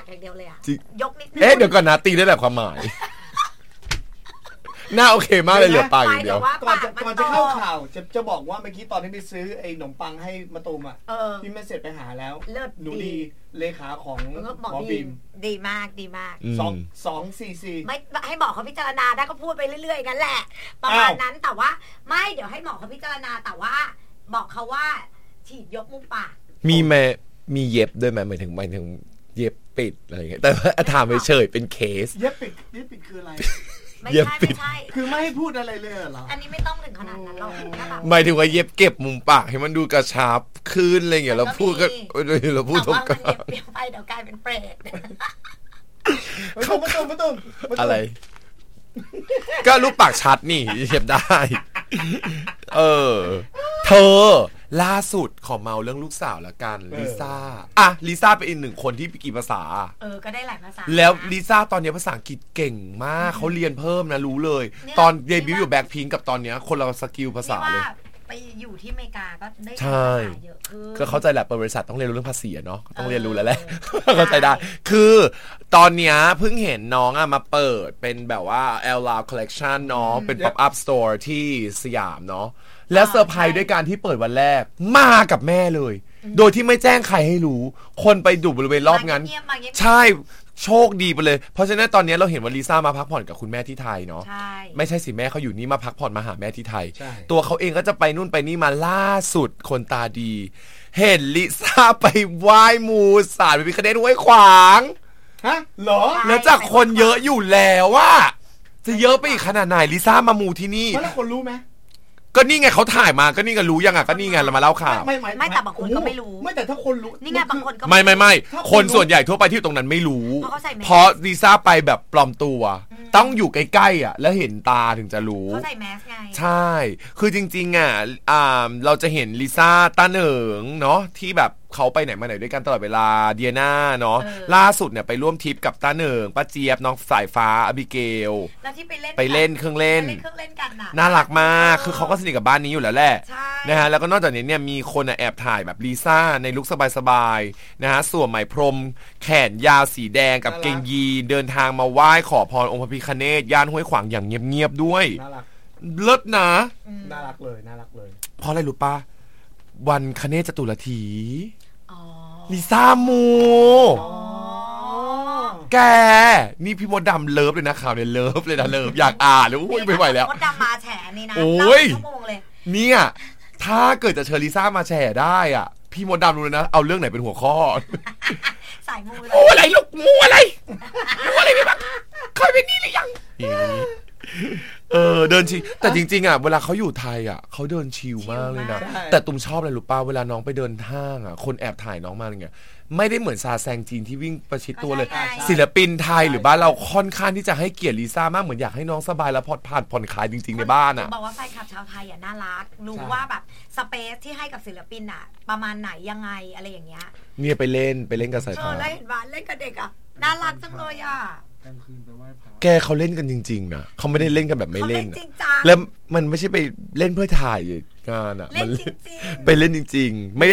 อย่างเดียวเลยอะยกนิดนึงเดี๋ยวก่อนนะตีได้แบบความหมายน่าโอเคมากเลยเหลือปากอย่างเดียวก่อนจะเข้าข่าวจะบอกว่าเมื่อกี้ตอนที่ไปซื้อไอ้ขนมปังให้มะตูมอ่ะพี่แม่เสร็จไปหาแล้วหนูดีเลขาของหมอบีมดีมาก 244 ไม่ให้หมอเขาพิจารณาได้ก็พูดไปเรื่อยๆงั้นแหละประมาณนั้นแต่ว่าไม่เดี๋ยวให้หมอเขาพิจารณาแต่ว่าบอกเขาว่าฉีดยกมุมปากมีเย็บด้วยไหมหมายถึงเย็บปิดอะไรอย่างเงี้ยแต่ว่าถามเฉยเป็นเคสเย็บปิดคืออะไรไม่ใช่คือไม่ให้พูดอะไรเลยเหรออันนี้ไม่ต้องถึงขนาดนั้นหรอกหมายถึงว่าเย็บเก็บมุมปากให้มันดูกระชับขึ้นอะไรอย่างเงี้ยเราพูดก็เราพูดตรงกันเย็บไปเดี๋ยวกลายเป็นเปรตมาตุ้มอะไรก็รูปปากชัดนี่เย็บได้เธอล่าสุดขอเมาเรื่องลูกสาวละกันลิซ่าลิซ่าเป็นอีกหนึ่งคนที่กี่ภาษาก็ได้หลายภาษาแล้วลิซ่าตอนนี้ภาษาอังกฤษเก่งมากเขาเรียนเพิ่มนะรู้เลยตอนเดบิวต์อยู่แบ็คพิงค์กับตอนนี้คนละสกิลภาษาเลยไปอยู่ที่อเมริกาก็ได้ภาษาเยอะขึ้นก็เข้าใจแหละบริษัทต้องเรียนรู้เรื่องภาษีเนาะต้องเรียนรู้แล้วแหละเข้าใจได้คือตอนนี้เพิ่งเห็นน้องมาเปิดเป็นแบบว่า Ella Collection เนาะเป็น Pop Up Store ที่สยามเนาะแล้วเซอร์ไพรส์ด้วยการที่เปิดวันแรกมากับแม่เลยโดยที่ไม่แจ้งใครให้รู้คนไปดูบริเวณรอบงั้นใช่โชคดีไปเลยเพราะฉะนั้นตอนนี้เราเห็นว่าลิซ่ามาพักผ่อนกับคุณแม่ที่ไทยเนาะไม่ใช่สิแม่เขาอยู่นี่มาพักผ่อนมาหาแม่ที่ไทยตัวเขาเองก็จะไปนู่นไปนี่มาล่าสุดคนตาดีเห็นลิซ่าไปไหว้มูศาลไปพิฆเนศห้วยขวางฮะเหรอแล้วจากคนเยอะอยู่แล้วว่าจะเยอะไปอีกขนาดไหนลิซ่ามามูที่นี่แล้วคนรู้ไหมก็นี่ไงเขาถ่ายมาก็นี่ไงรู้ยังก็นี่ไงเรามาเล่าข่าวไม่แต่บางคนก็ไม่รู้ไม่แต่ถ้าคนรู้นี่ไงบางคนก็ไม่คนส่วนใหญ่ทั่วไปที่ตรงนั้นไม่รู้เพราะลิซ่าไปแบบปลอมตัวต้องอยู่ใกล้ๆแล้วเห็นตาถึงจะรู้เขาใส่แมสไงใช่คือจริงๆเราจะเห็นลิซ่าต้าเหนิงเนาะที่แบบเขาไปไหนมาไหนด้วยกันตลอดเวลาเดียน่าเนาะล่าสุดเนี่ยไปร่วมทริปกับต้าเหนิงป้าเจี๊ยบน้องสายฟ้าอบิเกลแล้วที่ไปเล่นเครื่องเล่นกันน่ารักมากคือเขาก็สนิทกับบ้านนี้อยู่แล้วแหละนะฮะแล้วก็นอกจากนี้เนี่ยมีคนแอบถ่ายแบบลิซ่าในลุคสบายๆนะฮะสวมไหมพรมแขนยาวสีแดงกับเกงยีนเดินทางมาไหว้ขอพรองค์พระพิฆเนศย่านห้วยขวางอย่างเงียบๆด้วยเลิศนะน่ารักเลยเพราะอะไรรู้ป่ะวันคเนศจตุรถีลิซ่ามูแกนี่พี่มดดำเลิฟเลยนะข่าวเนี่ยเลิฟเลยนะเลิฟอยากอ่านแล้วอุ้ยไม่ไหวแล้วมดดำมาแฉนี่นะโอ้ยเนี่ยถ้าเกิดจะเชิญลิซ่ามาแฉได้อ่ะพี่มดดำรู้เลยนะเอาเรื่องไหนเป็นหัวข้อสายมูอะไรลูกมูอะไรไม่บ้างเคยเป็นนี่หรือยังเดินชิแต่จริงๆอ่ะเวลาเขาอยู่ไทยอ่ะเขาเดินชิลมากเลยนะแต่ตุ้มชอบอะไรรู้ป่ะเวลาน้องไปเดินห้างอ่ะคนแอบถ่ายน้องมาอะไรเงี้ยไม่ได้เหมือนซาแซงจีนที่วิ่งประชิดตัวเลยศิลปินไทยหรือบ้านเราค่อนข้างที่จะให้เกียรติลิซ่ามากเหมือนอยากให้น้องสบายแล้วผ่อนคลายจริงๆในบ้านอ่ะบอกว่าแฟนคลับชาวไทยอ่ะน่ารักรู้ว่าแบบสเปซที่ให้กับศิลปินอ่ะประมาณไหนยังไงอะไรอย่างเงี้ยเนี่ยไปเล่นกับสายฟ้าแล้วเห็นว่าเล่นกับเด็กอ่ะน่ารักจังเลยอ่ะแกเขาเล่นกันจริงๆนะเขาไม่ได้เล่นกันแบบไม่เล่นแล้วมันไม่ใช่ไปเล่นเพื่อถ่ายงานอ่ะมันไปเล่นจริงๆไม่